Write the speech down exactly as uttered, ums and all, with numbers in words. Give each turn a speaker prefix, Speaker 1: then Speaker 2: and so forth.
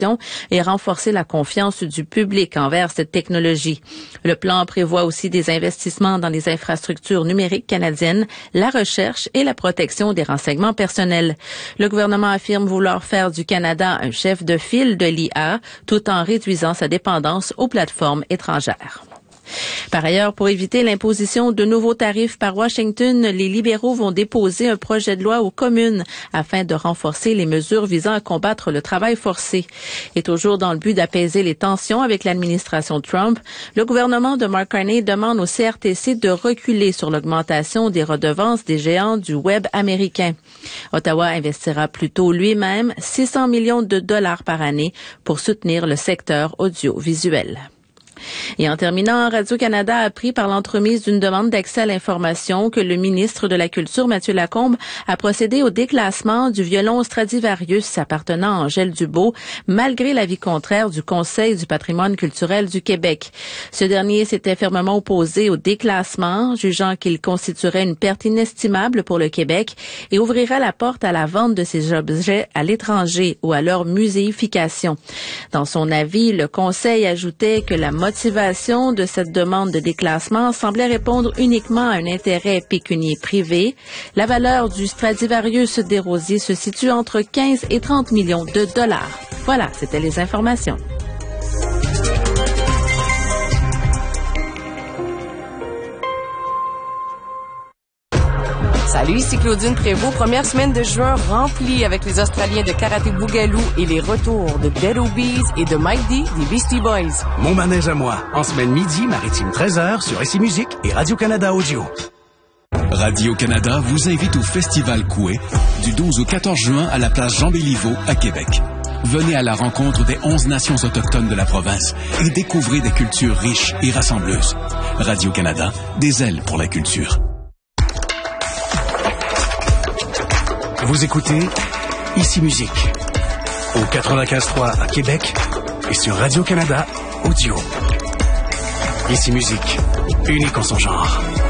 Speaker 1: gestion et renforcer la confiance du public envers cette technologie. Le plan prévoit aussi des investissements dans les infrastructures numériques canadiennes, la recherche et la protection des renseignements personnels. Le gouvernement affirme vouloir faire du Canada un chef de file de l'I A tout en réduisant sa dépendance aux plateformes étrangères. Par ailleurs, pour éviter l'imposition de nouveaux tarifs par Washington, les libéraux vont déposer un projet de loi aux communes afin de renforcer les mesures visant à combattre le travail forcé. Et toujours dans le but d'apaiser les tensions avec l'administration Trump, le gouvernement de Mark Carney demande au C R T C de reculer sur l'augmentation des redevances des géants du web américain. Ottawa investira plutôt lui-même six cents millions de dollars par année pour soutenir le secteur audiovisuel. Et en terminant, Radio-Canada a appris par l'entremise d'une demande d'accès à l'information que le ministre de la Culture, Mathieu Lacombe, a procédé au déclassement du violon Stradivarius appartenant à Angèle Dubeau, malgré l'avis contraire du Conseil du patrimoine culturel du Québec. Ce dernier s'était fermement opposé au déclassement, jugeant qu'il constituerait une perte inestimable pour le Québec et ouvrirait la porte à la vente de ces objets à l'étranger ou à leur muséification. Dans son avis, le Conseil ajoutait que la motivation de cette demande de déclassement semblait répondre uniquement à un intérêt pécunier privé. La valeur du Stradivarius des Rosiers se situe entre quinze et trente millions de dollars. Voilà, c'était les informations.
Speaker 2: Salut, ici Claudine Prévost. Première semaine de juin remplie avec les Australiens de Karaté Bougalou et les retours de Dead Obies et de Mike D des Beastie Boys.
Speaker 3: Mon manège à moi, en semaine midi, Maritime treize heures sur Ici Musique et Radio-Canada Audio.
Speaker 4: Radio-Canada vous invite au Festival Coué du douze au quatorze juin à la place Jean-Béliveau à Québec. Venez à la rencontre des onze nations autochtones de la province et découvrez des cultures riches et rassembleuses. Radio-Canada, des ailes pour la culture.
Speaker 3: Vous écoutez Ici Musique au quatre-vingt-quinze trois à Québec et sur Radio-Canada Audio. Ici Musique, unique en son genre.